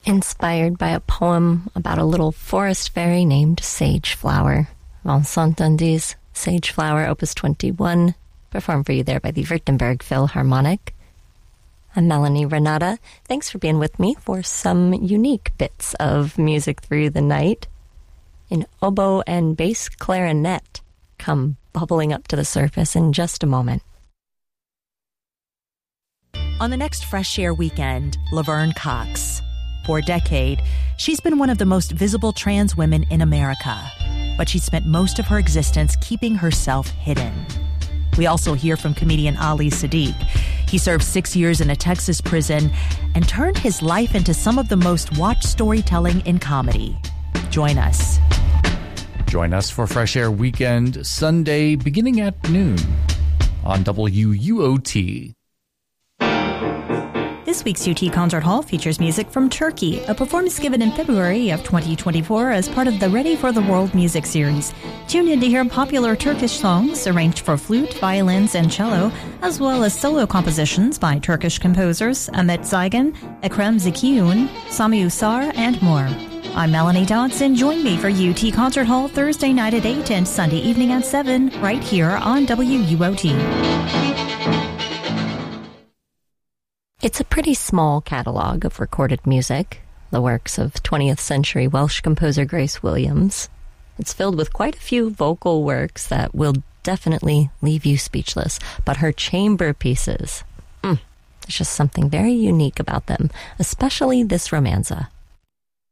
Inspired by a poem about a little forest fairy named Sageflower. Vincent Dundy's Sageflower, Opus 21, performed for you there by the Württemberg Philharmonic. I'm Melanie Renata. Thanks for being with me for some unique bits of music through the night. An oboe and bass clarinet come bubbling up to the surface in just a moment. On the next Fresh Air weekend, Laverne Cox. For a decade, she's been one of the most visible trans women in America, but she spent most of her existence keeping herself hidden. We also hear from comedian Ali Siddiq. He served 6 years in a Texas prison and turned his life into some of the most watched storytelling in comedy. Join us. Join us for Fresh Air Weekend, Sunday, beginning at noon on WUOT. This week's UT Concert Hall features music from Turkey, a performance given in February of 2024 as part of the Ready for the World music series. Tune in to hear popular Turkish songs arranged for flute, violins, and cello, as well as solo compositions by Turkish composers Ahmet Zaygan, Ekrem Zekiun, Sami Usar, and more. I'm Melanie Dodson. Join me for UT Concert Hall Thursday night at 8 and Sunday evening at 7, right here on WUOT. It's a pretty small catalog of recorded music, the works of 20th century Welsh composer Grace Williams. It's filled with quite a few vocal works that will definitely leave you speechless, but her chamber pieces, there's just something very unique about them, especially this romanza.